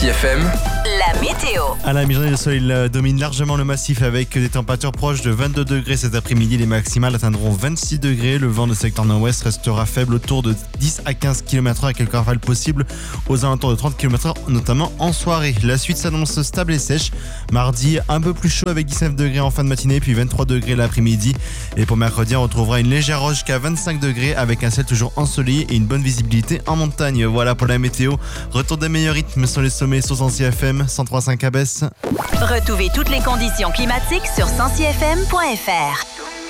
106 FM. La météo. À la mi-journée, le soleil domine largement le massif avec des températures proches de 22 degrés cet après-midi. Les maximales atteindront 26 degrés. Le vent de secteur nord-ouest restera faible autour de 10 à 15 km/h avec quelques rafales possibles aux alentours de 30 km/h, notamment en soirée. La suite s'annonce stable et sèche. Mardi, un peu plus chaud avec 19 degrés en fin de matinée, puis 23 degrés l'après-midi. Et pour mercredi, on retrouvera une légère roche jusqu'à 25 degrés avec un ciel toujours ensoleillé et une bonne visibilité en montagne. Voilà pour la météo. Retour des meilleurs rythmes sur les sommets sur 106 FM, 103.5 à Besse. Retrouvez toutes les conditions climatiques sur 106fm.fr.